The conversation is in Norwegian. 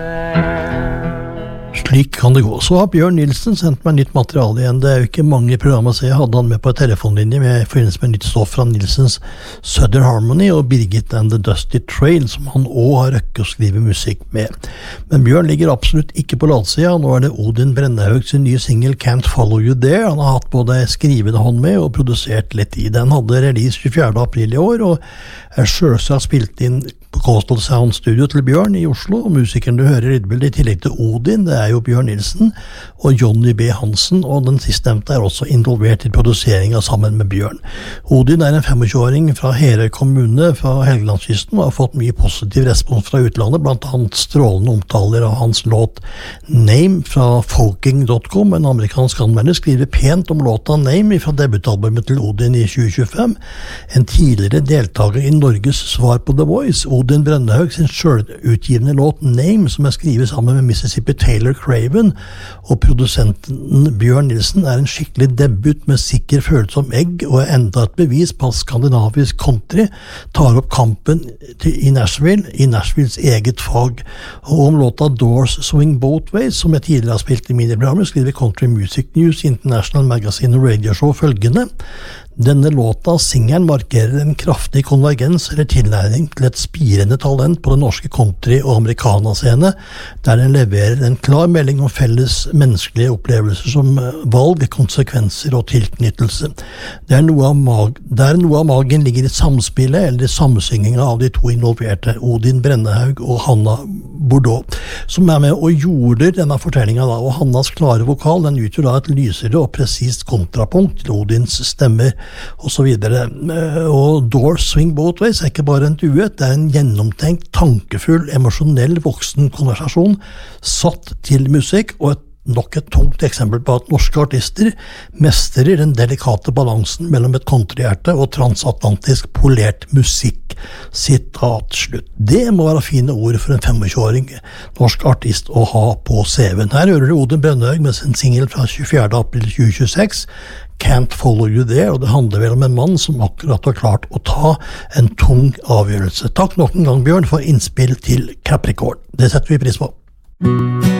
Slik kan det gå. Så har Bjørn Nilsen sendt meg nytt materiale igjen. Det jo ikke mange programmer jeg hadde han med på en telefonlinje med forbindelse med nytt stoff fra Nilsens Southern Harmony og Birgit and the Dusty Trail, som han også har røkket å skrive musikk med. Men Bjørn ligger absolutt ikke på latsida. Nå det Odin Brennehaug sin nye single Can't Follow You There. Han har hatt både skrivende hånd med og produsert litt i. Den hadde release 24. april i år, og selvsagt spilt inn på Coastal Sound Studio til Bjørn i Oslo, og musikeren du hører lydbildet i tillegg til Odin, det jo Bjørn Nilsen og Johnny B. Hansen, og den sistnevnte også involvert i produseringen sammen med Bjørn. Odin en 25-åring fra Herøy kommune fra Helgelandskysten og har fått mye positiv respons fra utlandet, blant annet strålende omtaler av hans låt Name fra Folking.com. En amerikansk anmelder skriver pent om låta Name fra debutalbumet til Odin i 2025. En tidligere deltaker i Norges svar på The Voice, Odin Brennehaug sin selvutgivende låt Name, som skrevet sammen med Mississippi Taylor Craven, og produsenten Bjørn Nilsen en skikkelig debut med sikker følelse om egg, og enda et bevis på at skandinavisk country tar opp kampen i Nashvilles eget fag. Og om låta Doors Swing Both Ways, som jeg tidligere har spilt i miniprogrammet, skriver Country Music News International Magazine og radioshow følgende: denne låta, singelen, markerer en kraftig konvergens eller tilnærming til et spirende talent på den norske country- og americana-scene, der den leverer en klar melding om felles menneskelige opplevelser som valg, konsekvenser og tilknyttelse. Der noe av magen ligger i samspillet eller i samsynginga av de to involverte, Odin Brennehaug og Hanna Bordeaux, som med og jorder denne fortellinga da, og Hannas klare vokal, den utgjør da et lysere og presist kontrapunkt til Odins stemmer, og så videre. Og Doors Swing Both Ways ikke bare en duett, det en gjennomtenkt, tankefull, emosjonell, voksen konversasjon satt til musikk, og nok et tungt eksempel på at norske artister mestrer den delikate balansen mellom et countryhjerte og transatlantisk polert musikk. Sitat slutt. Det må være fine ord for en 25-åring norsk artist å ha på CV-en. Her hører du Odin Brennehaug med sin single fra 24. april 2026, Can't Follow You There, og det handler vel om en mann som akkurat har klart å ta en tung avgjørelse. Takk nok en gang, Bjørn, for innspill til Capricorn. Det setter vi pris på.